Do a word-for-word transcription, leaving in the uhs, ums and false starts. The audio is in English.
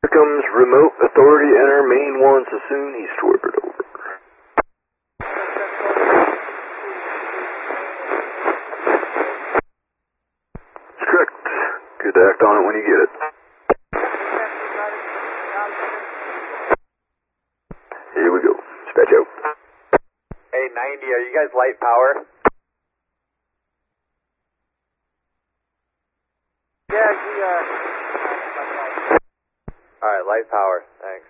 Comes remote authority, enter main one Sassoon eastward, over. That's correct. Good to act on it when you get it. Here we go. Dispatch out. Hey, ninety, are you guys light power? Yeah, we, uh... Alright, light power, thanks.